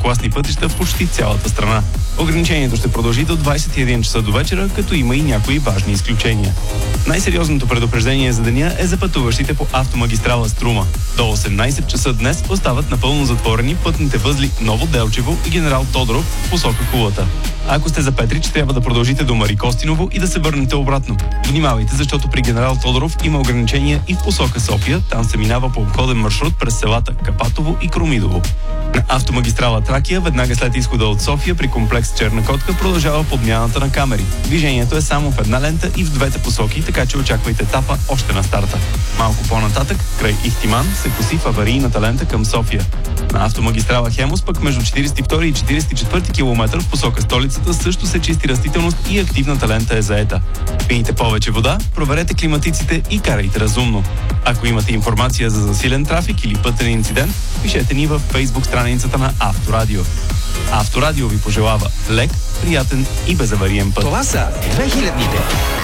третокласни пътища в почти цялата страна. Ограничението ще продължи до 21 часа до вечера, като има и някои важни изключения. Най-сериозното предупреждение за деня е за пътуващите по автомагистрала Струма. До 18 часа днес остават напълно затворени пътните възли Ново Делчево и Генерал Тодоров в посока Кулата. Ако сте за Петрич, трябва да продължите до Мари Костиново и да се върнете обратно. Внимавайте, защото при Генерал Тодоров има ограничения и в посока София. Там се минава по обходен маршрут през селата Капатово и Кромидово. На автомагистрала Тракия, веднага след изхода от София при комплекс Черна котка, продължава подмяната на камери. Движението е само в една лента и в двете посоки, така че очаквайте етапа още на старта. Малко по-нататък, край Ихтиман, се коси в аварийната лента към София. На автомагистрала Хемус пък между 42 и 44 км в посока столицата също се чисти растителност и активната лента е заета. Пийте повече вода, проверете климатиците и карайте разумно. Ако имате информация за засилен трафик или пътен инцидент, пишете ни във Facebook страницата на Авторадио. Авторадио ви пожелава лек, приятен и безавариен път. Това са 2000-ните.